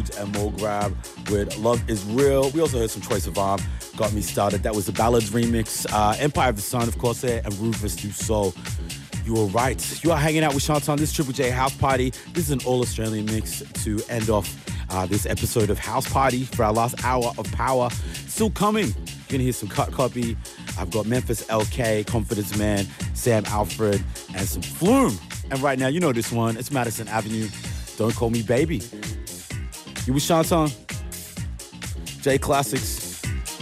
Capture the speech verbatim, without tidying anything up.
Roots and Mo Grab with Love Is Real. We also heard some Troye Sivan, Got Me Started. That was the Ballads remix. Uh, Empire of the Sun, of course, there, and Rufus Du Sol. You were right. You are hanging out with Shantan. This is Triple J House Party. This is an all-Australian mix to end off uh, this episode of House Party for our last hour of power. Still coming. You're going to hear some Cut Copy. I've got Memphis L K, Confidence Man, Sam Alfred, and some Flume. And right now, you know this one. It's Madison Avenue. Don't Call Me Baby. You with Shantan? J Classics.